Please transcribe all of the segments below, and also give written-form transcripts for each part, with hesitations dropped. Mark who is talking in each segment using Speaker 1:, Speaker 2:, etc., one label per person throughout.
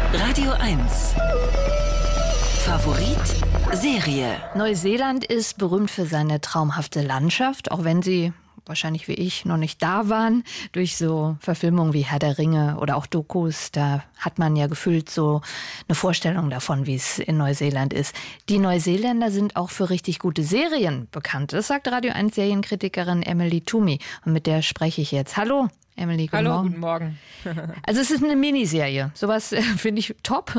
Speaker 1: Radio 1. Favorit Serie.
Speaker 2: Neuseeland ist berühmt für seine traumhafte Landschaft, auch wenn sie wahrscheinlich wie ich noch nicht da waren. Durch so Verfilmungen wie Herr der Ringe oder auch Dokus, da hat man ja gefühlt so eine Vorstellung davon, wie es in Neuseeland ist. Die Neuseeländer sind auch für richtig gute Serien bekannt. Das sagt Radio 1 Serienkritikerin Emily Toomey. Und mit der spreche ich jetzt. Hallo. Emily,
Speaker 3: guten Morgen.
Speaker 2: Also es ist eine Miniserie. Sowas finde ich top.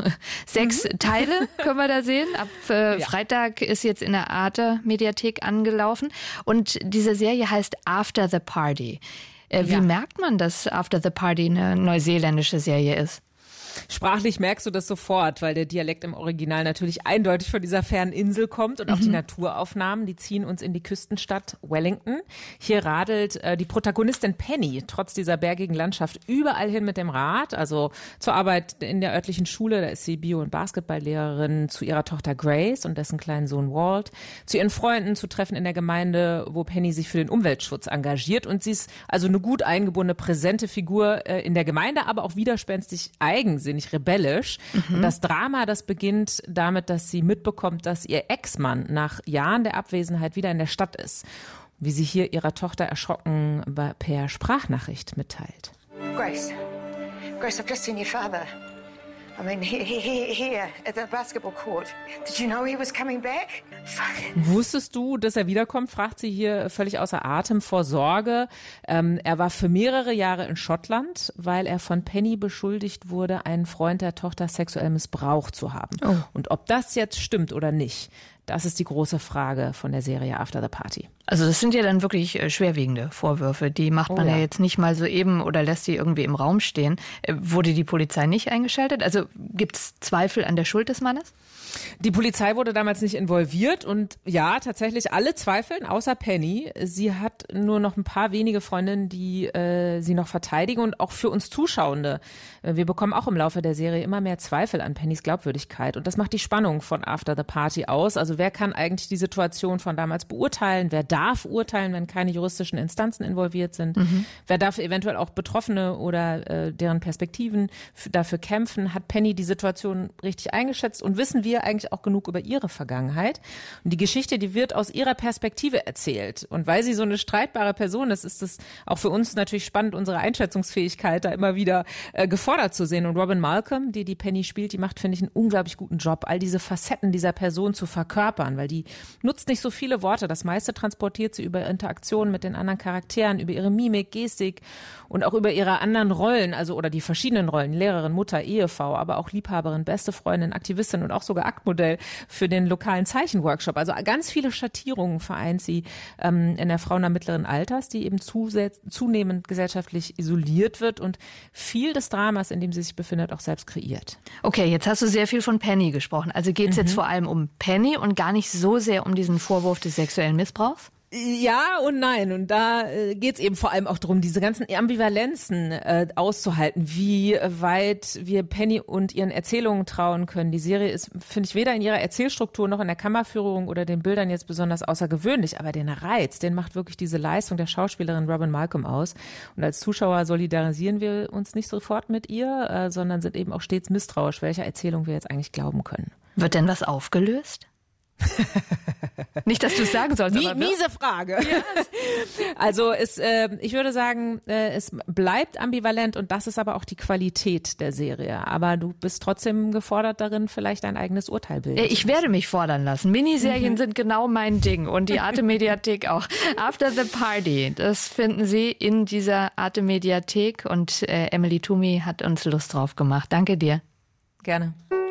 Speaker 2: 6 Teile können wir da sehen. Ab Freitag ist jetzt in der Arte-Mediathek angelaufen. Und diese Serie heißt After the Party. Wie merkt man, dass After the Party eine neuseeländische Serie ist?
Speaker 3: Sprachlich merkst du das sofort, weil der Dialekt im Original natürlich eindeutig von dieser fernen Insel kommt und auch die Naturaufnahmen, die ziehen uns in die Küstenstadt Wellington. Hier radelt die Protagonistin Penny trotz dieser bergigen Landschaft überall hin mit dem Rad, also zur Arbeit in der örtlichen Schule, da ist sie Bio- und Basketballlehrerin, zu ihrer Tochter Grace und dessen kleinen Sohn Walt, zu ihren Freunden, zu Treffen in der Gemeinde, wo Penny sich für den Umweltschutz engagiert, und sie ist also eine gut eingebundene, präsente Figur in der Gemeinde, aber auch widerspenstig eigensinnig, rebellisch. Und das Drama, das beginnt damit, dass sie mitbekommt, dass ihr Ex-Mann nach Jahren der Abwesenheit wieder in der Stadt ist. Wie sie hier ihrer Tochter erschrocken per Sprachnachricht mitteilt.
Speaker 4: Grace, I've just seen your father. I mean, here at the basketball court. Did you know he was coming back? Fuck.
Speaker 3: Wusstest du, dass er wiederkommt? Fragt sie hier völlig außer Atem vor Sorge. Er war für mehrere Jahre in Schottland, weil er von Penny beschuldigt wurde, einen Freund der Tochter sexuell missbraucht zu haben. Oh. Und ob das jetzt stimmt oder nicht, das ist die große Frage von der Serie After the Party.
Speaker 2: Also das sind ja dann wirklich schwerwiegende Vorwürfe. Die macht man ja jetzt nicht mal so eben oder lässt die irgendwie im Raum stehen. Wurde die Polizei nicht eingeschaltet? Also gibt es Zweifel an der Schuld des Mannes?
Speaker 3: Die Polizei wurde damals nicht involviert und ja, tatsächlich alle zweifeln, außer Penny. Sie hat nur noch ein paar wenige Freundinnen, die sie noch verteidigen, und auch für uns Zuschauende. Wir bekommen auch im Laufe der Serie immer mehr Zweifel an Pennys Glaubwürdigkeit, und das macht die Spannung von After the Party aus. Also wer kann eigentlich die Situation von damals beurteilen? Wer darf urteilen, wenn keine juristischen Instanzen involviert sind? Wer darf eventuell auch Betroffene oder deren Perspektiven dafür kämpfen? Hat Penny die Situation richtig eingeschätzt, und wissen wir eigentlich auch genug über ihre Vergangenheit? Und die Geschichte, die wird aus ihrer Perspektive erzählt. Und weil sie so eine streitbare Person ist, ist es auch für uns natürlich spannend, unsere Einschätzungsfähigkeit da immer wieder gefordert zu sehen. Und Robin Malcolm, die Penny spielt, die macht, finde ich, einen unglaublich guten Job, all diese Facetten dieser Person zu verkörpern, weil die nutzt nicht so viele Worte. Das meiste transportiert sie über Interaktionen mit den anderen Charakteren, über ihre Mimik, Gestik und auch über ihre anderen Rollen, also oder die verschiedenen Rollen, Lehrerin, Mutter, Ehefrau, aber auch Liebhaberin, beste Freundin, Aktivistin und auch sogar Aktmodell für den lokalen Zeichenworkshop. Also ganz viele Schattierungen vereint sie in der Frau mittleren Alters, die eben zunehmend gesellschaftlich isoliert wird und viel des Dramas, in dem sie sich befindet, auch selbst kreiert.
Speaker 2: Okay, jetzt hast du sehr viel von Penny gesprochen. Also geht es jetzt vor allem um Penny und gar nicht so sehr um diesen Vorwurf des sexuellen Missbrauchs?
Speaker 3: Ja und nein. Und da geht's eben vor allem auch darum, diese ganzen Ambivalenzen auszuhalten, wie weit wir Penny und ihren Erzählungen trauen können. Die Serie ist, finde ich, weder in ihrer Erzählstruktur noch in der Kammerführung oder den Bildern jetzt besonders außergewöhnlich. Aber den Reiz, den macht wirklich diese Leistung der Schauspielerin Robin Malcolm aus. Und als Zuschauer solidarisieren wir uns nicht sofort mit ihr, sondern sind eben auch stets misstrauisch, welcher Erzählung wir jetzt eigentlich glauben können.
Speaker 2: Wird denn was aufgelöst? Nicht, dass du es sagen sollst. Aber
Speaker 3: miese Frage. Yes. Also ich würde sagen, es bleibt ambivalent, und das ist aber auch die Qualität der Serie. Aber du bist trotzdem gefordert darin, vielleicht ein eigenes Urteil bilden.
Speaker 2: Ich werde mich fordern lassen. Miniserien sind genau mein Ding, und die Arte-Mediathek auch. After the Party, das finden Sie in dieser Arte-Mediathek, und Emily Toomey hat uns Lust drauf gemacht. Danke dir.
Speaker 3: Gerne.